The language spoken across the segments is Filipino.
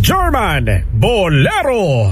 German Bolero.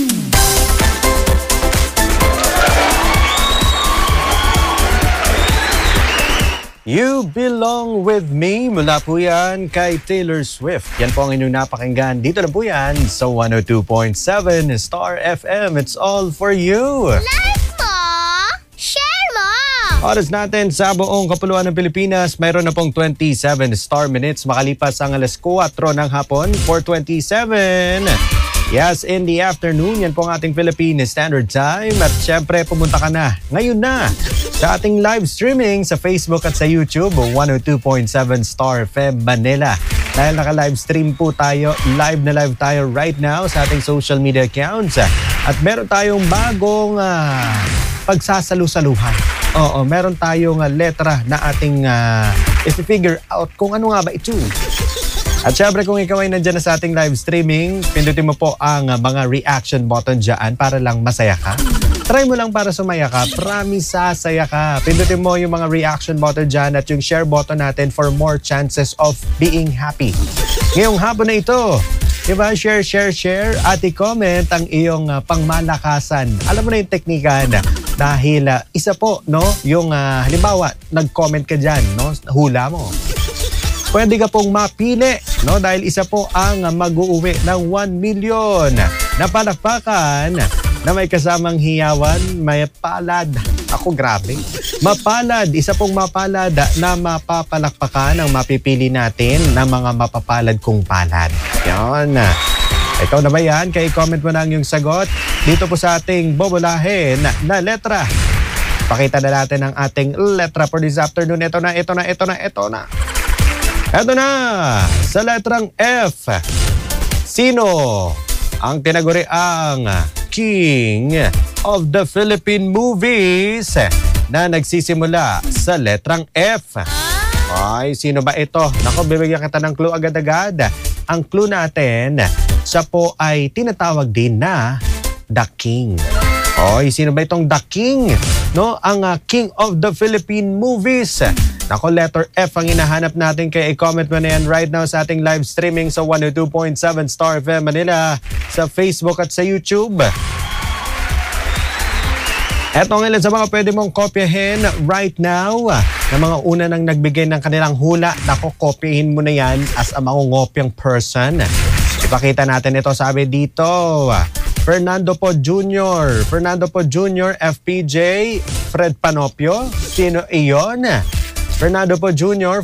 You Belong With Me, mula po yan kay Taylor Swift. Yan po ang inyong napakinggan. Dito na po yan sa 102.7 Star FM. It's all for you. Like mo, share mo. Oras natin sa buong kapuluan ng Pilipinas, mayroon na pong 27 star minutes makalipas ang alas 4 ng hapon, 4:27. Yes, in the afternoon, yan po ang ating Philippine Standard Time. At syempre, pumunta ka na, ngayon na, sa ating live streaming sa Facebook at sa YouTube, 102.7 Star FM Manila. Dahil naka-live stream po tayo, live na live tayo right now sa ating social media accounts. At meron tayong bagong pagsasalu-saluhan. Oo, meron tayong letra na ating i-figure out kung ano nga ba ito. At syempre kung ikaw ay nandyan na sa ating live streaming, pindutin mo po ang mga reaction button dyan para lang masaya ka. Try mo lang para sumaya ka, promise sasaya ka. Pindutin mo yung mga reaction button dyan at yung share button natin for more chances of being happy. Ngayong hapon na ito, diba? Share at i-comment ang iyong pangmalakasan. Alam mo na yung teknika na dahil isa po, no, yung halimbawa, nag-comment ka dyan, no, hula mo. Pwede ka pong mapili, no, dahil isa po ang mag-uuwi ng 1 million na palakpakan na may kasamang hiyawan, may palad. Ako, grabe. Mapalad, isa pong mapalad na mapapalakpakan ang mapipili natin na mga mapapalad kong palad. Yan. Ikaw na ba yan? Kaya i-comment mo na ang iyong sagot dito po sa ating bobolahin na letra. Pakita na natin ang ating letra for this afternoon. Ito na. Ito na, sa letrang F. Sino ang tinaguriang King of the Philippine Movies na nagsisimula sa letrang F? Ay, sino ba ito? Naku, bibigyan kita ng clue agad-agad. Ang clue natin, siya po ay tinatawag din na The King. Ay, sino ba itong The King? No, ang King of the Philippine Movies. Nako, letter F ang hinahanap natin, kaya i-comment mo na yan right now sa ating live streaming sa 102.7 Star FM Manila, sa Facebook at sa YouTube. Eto ang ilan sa mga pwede mong kopyahin right now. Na mga una nang nagbigay ng kanilang hula, nako, kopyahin mo na yan as a mangungopyang person. Ipakita natin ito, sabi dito, Fernando po Jr., FPJ, Fred Panopio. Sino iyon? Fernando po Jr.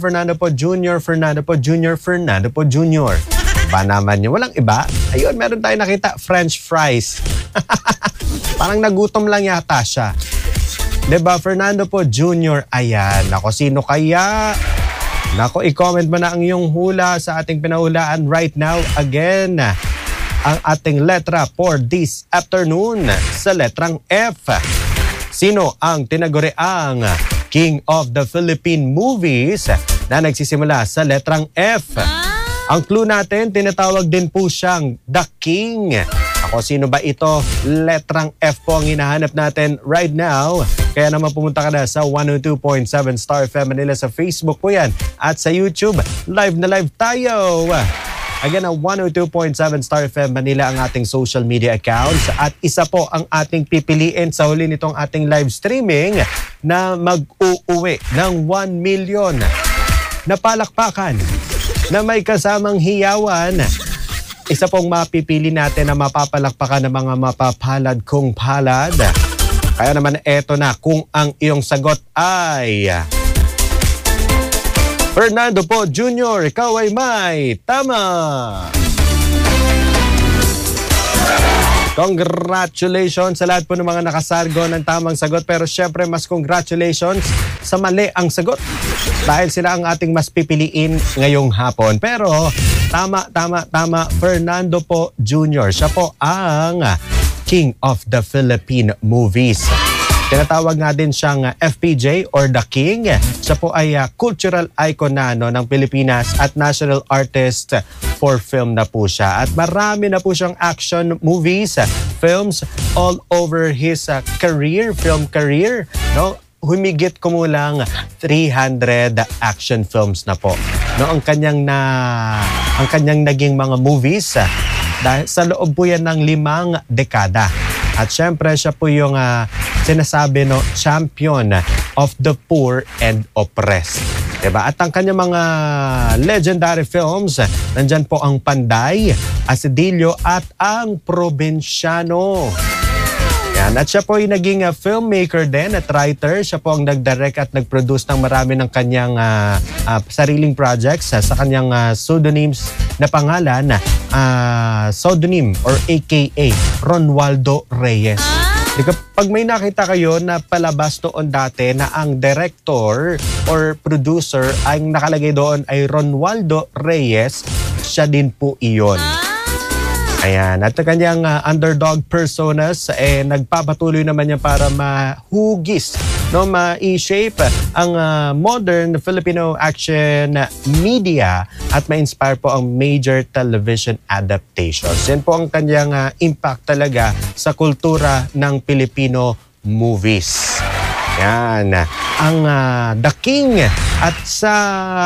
Ba naman yun? Walang iba? Ayun, meron tayo nakita, French fries. Parang nagutom lang yata siya. Diba, Fernando po Jr. Ayan, nako, sino kaya? Nako, i-comment mo na ang iyong hula sa ating pinahulaan right now. Again, ang ating letra for this afternoon sa letrang F. Sino ang tinaguriang King of the Philippine Movies na nagsisimula sa letrang F? Ang clue natin, tinatawag din po siyang The King. Ako, sino ba ito? Letrang F po ang hinahanap natin right now. Kaya naman pumunta ka na sa 102.7 Star FM Manila sa Facebook po yan. At sa YouTube, live na live tayo. Again, ang 102.7 Star FM Manila ang ating social media accounts. At isa po ang ating pipiliin sa huli nitong ating live streaming na mag-uuwi ng 1 million na palakpakan na may kasamang hiyawan. Isa pong mapipili natin na mapapalakpakan ng mga mapapalad kong palad. Kaya naman eto na, kung ang iyong sagot ay Fernando po Jr., ikaw ay may tama. Congratulations sa lahat po ng mga nakasargo ng tamang sagot. Pero syempre, mas congratulations sa mali ang sagot. Dahil sila ang ating mas pipiliin ngayong hapon. Pero tama. Fernando po Jr. Siya po ang King of the Philippine Movies. Tinatawag nga din siyang FPJ or The King. Siya po ay cultural icon na ng Pilipinas at national artist for film na po siya. At marami na po siyang action movies, films all over his film career. No? Humigit kumulang 300 action films na po. No, ang kanyang naging mga movies Dahil sa loob po yan ng 5 dekada. At syempre, siya po yung sinasabi champion of the poor and oppressed. Diba? At ang kanyang mga legendary films, nandyan po ang Panday, Asedilyo at ang Probinsyano. Yan. At siya po ay naging filmmaker din at writer. Siya po ang nag-direct at nag-produce ng marami ng kanyang sariling projects sa kanyang pseudonyms na pangalan, pseudonym or AKA Ronaldo Reyes. Pag may nakita kayo na palabas doon dati na ang director or producer ang nakalagay doon ay Ronaldo Reyes, siya din po iyon. Ayan. At kanyang underdog personas, nagpapatuloy naman yan para mahugis, ma-shape ang modern Filipino action media at ma-inspire po ang major television adaptations. Yan po ang kanyang impact talaga sa kultura ng Filipino movies. Yan. Ang The King at sa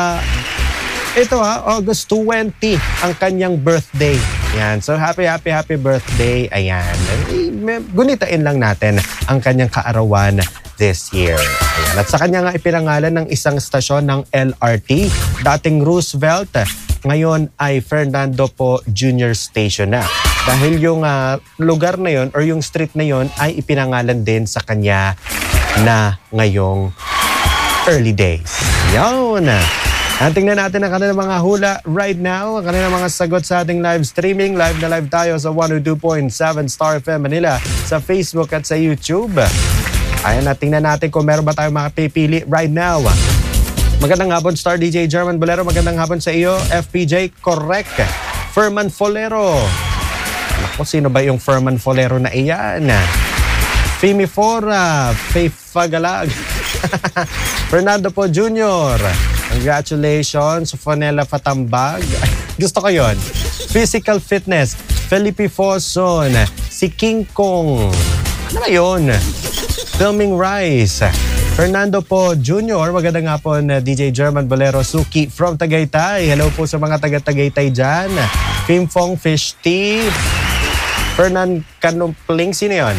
August 20 ang kanyang birthday. Yan. So happy birthday. Ayan. Gunitain lang natin ang kanyang kaarawan this year. Ayan. At sa kanya nga ipinangalan ng isang stasyon ng LRT, dating Roosevelt, ngayon ay Fernando Po Jr. Station na. Dahil yung lugar na yon or yung street na yon ay ipinangalan din sa kanya na ngayong early days. Yan. Tingnan natin ang kanilang mga hula right now, ang kanilang mga sagot sa ating live streaming. Live na live tayo sa 102.7 Star FM Manila, sa Facebook at sa YouTube. Ayan, tingnan natin kung meron ba tayong makapipili right now. Magandang hapon, Star DJ German Bolero. Magandang hapon sa iyo, FPJ. Correct. Ferman Folero. Naku, sino ba yung Ferman Folero na iyan? Fimi Fora. Faith Fagalag. Fernando Po Jr. Congratulations, Fonella Fatambag. Gusto ko yon. Physical Fitness, Felipe Foson, si King Kong. Ano ba yun? Filming Rice, Fernando Po Jr. Magandang hapon, DJ German Bolero. Suki from Tagaytay. Hello po sa mga taga-Tagaytay dyan. Pimpong Fish Tea. Fernan Canupling. Sino yun?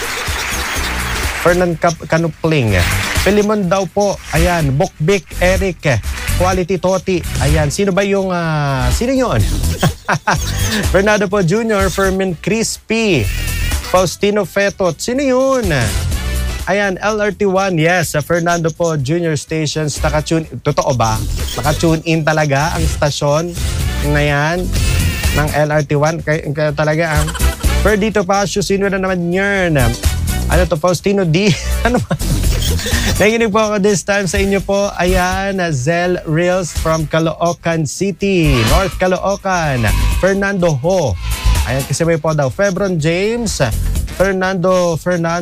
Fernan Canupling. Pilimon daw po. Ayan. Bukbik Eric. Quality Toti. Ayan. Sino ba yung... sino yun? Fernando Po Jr. Fermin Crispy. Faustino Fetot. Sino yun? Ayan. LRT1. Yes. Fernando Po Jr. Stations. Naka-tune... Totoo ba? Naka-tune in talaga ang stasyon na yan ng LRT1. Kaya talaga Ferdito Pasio. Sino na naman yun? Ano to? Faustino D. Ano ba? Nakikinig po ako this time sa inyo po. Ayan, Zel Reels from Caloocan City, North Caloocan. Fernando Ho. Ayan, kasi may po daw. Febron James. Fernando,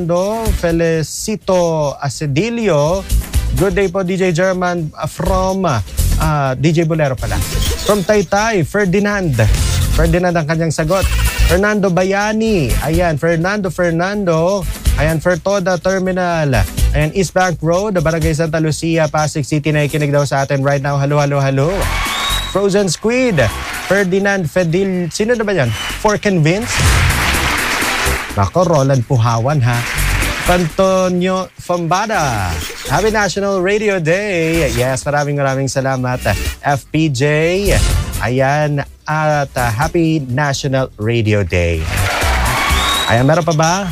Felicito Asedilio. Good day po, DJ German from DJ Bolero pala. From Taytay, Ferdinand ang kanyang sagot. Fernando Bayani. Ayan, Fernando. Ayan, Fertoda Terminal. Ayan, East Bank Road, Barangay Santa Lucia, Pasig City. Nakikinig daw sa atin right now. Hello. Frozen Squid. Ferdinand Fedil. Sino na ba yan? Fork and Vince? Nako, Roland Puhawan ha. Antonio Fambada. Happy National Radio Day. Yes, maraming salamat. FPJ. Ayan, at Happy National Radio Day. Ayan, meron pa ba?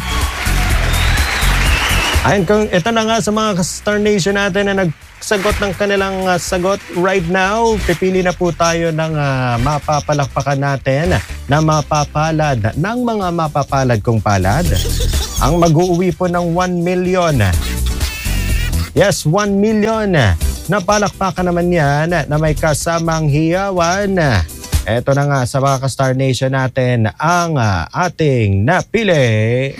Ayan, ito na nga sa mga Star Nation natin na nagsagot ng kanilang sagot right now. Pipili na po tayo ng mapapalakpakan natin na mapapalad ng mga mapapalad kong palad. Ang mag-uuwi po ng 1 million. Yes, 1 million. Napalakpakan naman yan na may kasamang hiyawan. Ito na nga sa mga Star Nation natin ang ating napili.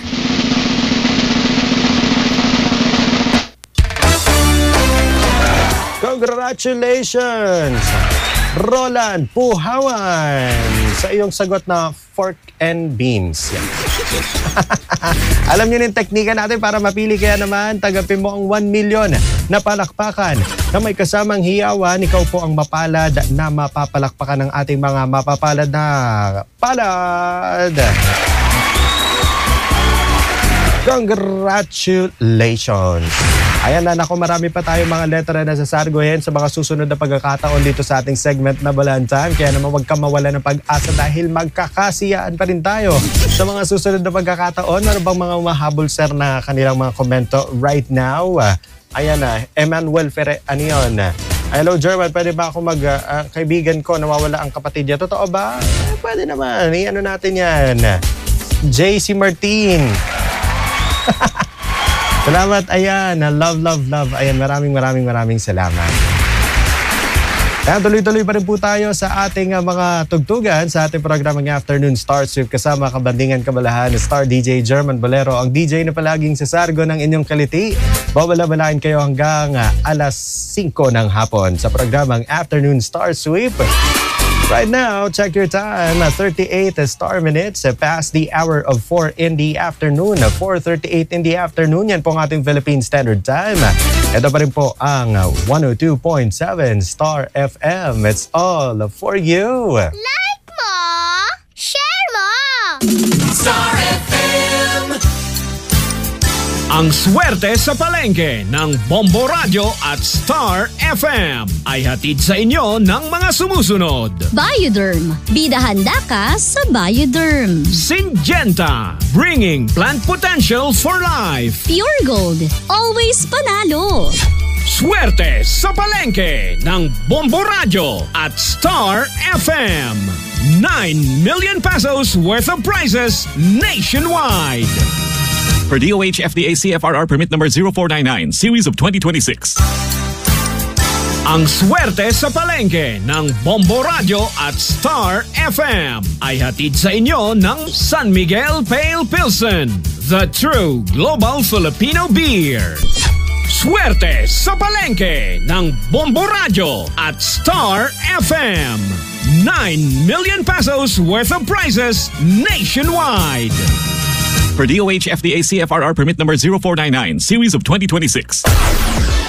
Congratulations, Roland Puhawan, sa iyong sagot na fork and beans. Alam niyo yung teknika natin para mapili, kaya naman tagapin mo ang 1 million na palakpakan na may kasamang hiyawan. Ikaw po ang mapalad na mapapalakpakan ng ating mga mapapalad na palad. Congratulations! Ayan na, naku, marami pa tayo mga letra na sasargohin sa mga susunod na pagkakataon dito sa ating segment na Balantan. Kaya naman huwag ka mawala ng pag-asa dahil magkakasiyaan pa rin tayo sa mga susunod na pagkakataon. Ano bang mga mahabol, sir, na kanilang mga komento right now? Ayan na, Emmanuel Ferre, ano yun? Hello, German, pwede ba ako kaibigan ko, nawawala ang kapatid niya? Totoo ba? Pwede naman, i-ano natin yan. JC Martin. Salamat, ayan. Love. Ayan, maraming salamat. Ayan, tuloy-tuloy pa rin po tayo sa ating mga tugtugan sa ating programang Afternoon Star Sweep kasama kabandingan kabalahan Star DJ German Bolero, ang DJ na palaging sasargo ng inyong kaliti. Babala-balain kayo hanggang alas 5 ng hapon sa programang Afternoon Star Sweep. Right now, check your time, 38 star minutes past the hour of 4 in the afternoon. 4:38 in the afternoon, yan po ang ating Philippine Standard Time. Ito pa rin po ang 102.7 Star FM. It's all for you. Like mo, share mo. Star FM. Ang swerte sa palengke ng Bombo Radio at Star FM ay hatid sa inyo ng mga sumusunod. Bioderm. Bida handa ka sa Bioderm. Syngenta, bringing plant potential for life. Pure Gold. Always panalo. Swerte sa palengke ng Bombo Radio at Star FM. 9 million pesos worth of prizes nationwide. Per DOH FDA CFRR permit number 0499, series of 2026. Ang swerte sa palengke ng Bombo Radio at Star FM ay hatid sa inyo ng San Miguel Pale Pilsen, the true global Filipino beer. Swerte sa palengke ng Bombo Radio at Star FM. 9 million pesos worth of prizes nationwide. Per DOH FDA CFRR permit number 0499, series of 2026.